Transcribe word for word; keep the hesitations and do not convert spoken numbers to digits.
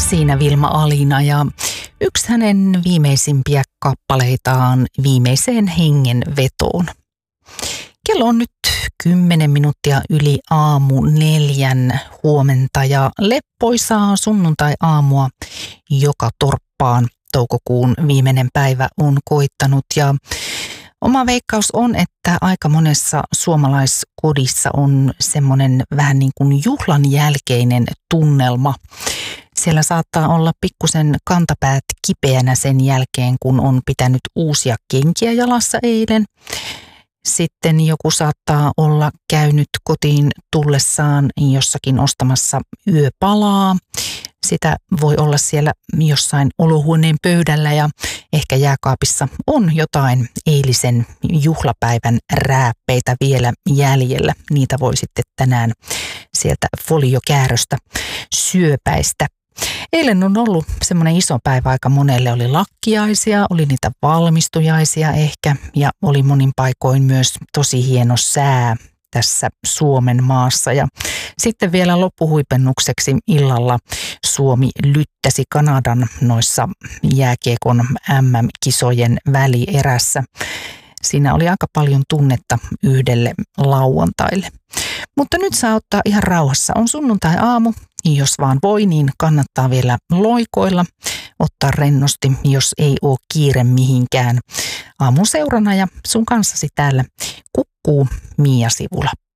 Siinä Vilma Alina ja yksi hänen viimeisimpiä kappaleitaan Viimeiseen hengenvetoon. Kello on nyt kymmenen minuuttia yli aamu neljän huomenta ja leppoisaa sunnuntai-aamua joka torppaan. Toukokuun viimeinen päivä on koittanut ja oma veikkaus on, että aika monessa suomalaiskodissa on semmoinen vähän niin kuin juhlan jälkeinen tunnelma. Siellä saattaa olla pikkusen kantapäät kipeänä sen jälkeen, kun on pitänyt uusia kenkiä jalassa eilen. Sitten joku saattaa olla käynyt kotiin tullessaan jossakin ostamassa yöpalaa. Sitä voi olla siellä jossain olohuoneen pöydällä ja ehkä jääkaapissa on jotain eilisen juhlapäivän rääppeitä vielä jäljellä. Niitä voi sitten tänään sieltä foliokääröstä syöpäistä. Eilen on ollut semmoinen iso päivä aika monelle. Oli lakkiaisia, oli niitä valmistujaisia ehkä ja oli monin paikoin myös tosi hieno sää tässä Suomen maassa. Ja sitten vielä loppuhuipennukseksi illalla Suomi lyttäsi Kanadan noissa jääkiekon äm äm-kisojen välierässä. Siinä oli aika paljon tunnetta yhdelle lauantaille. Mutta nyt saa ottaa ihan rauhassa. On sunnuntai-aamu. Jos vaan voi, niin kannattaa vielä loikoilla, ottaa rennosti, jos ei ole kiire mihinkään. Aamun seurana ja sun kanssasi täällä kukkuu Mia Sivula.